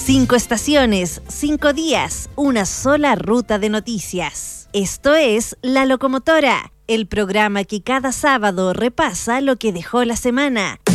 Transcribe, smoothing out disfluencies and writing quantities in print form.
5 estaciones, 5 días, una sola ruta de noticias. Esto es La Locomotora, el programa que cada sábado repasa lo que dejó la semana.